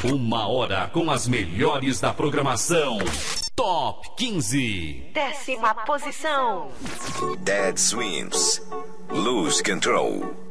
Uma hora com as melhores da programação. Top 15. 10ª posição. Dead Swims. Lose Control.